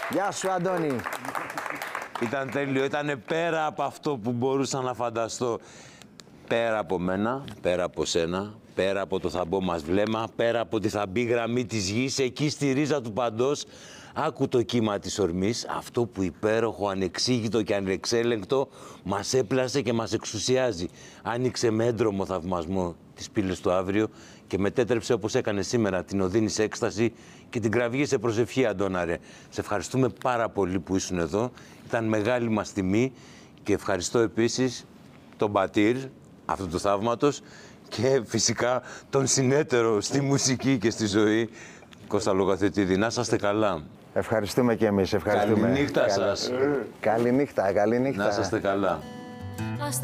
Γεια σου, Αντώνη. Ήταν τέλειο, ήταν πέρα από αυτό που μπορούσα να φανταστώ. Πέρα από μένα, πέρα από σένα, πέρα από το θα μπω μας βλέμμα, πέρα από τη θα μπει γραμμή της γης, εκεί στη ρίζα του παντός, άκου το κύμα της ορμής, αυτό που υπέροχο, ανεξήγητο και ανεξέλεγκτο μας έπλασε και μας εξουσιάζει. Άνοιξε με έντρομο θαυμασμό τις πύλες του αύριο και μετέτρεψε όπως έκανε σήμερα την οδύνη σε έκσταση και την κραυγή σε προσευχή, Αντώναρε. Σε ευχαριστούμε πάρα πολύ που ήσουν εδώ. Ήταν μεγάλη μας τιμή και ευχαριστώ επίσης τον πατήρ αυτού του θαύματος και φυσικά τον συνέτερο στη μουσική και στη ζωή, Κώστα Λογαθετήδη. Να είσαστε καλά. Ευχαριστούμε και εμείς. Ευχαριστούμε. Καληνύχτα σας. Καληνύχτα, καληνύχτα. Να είσαστε καλά.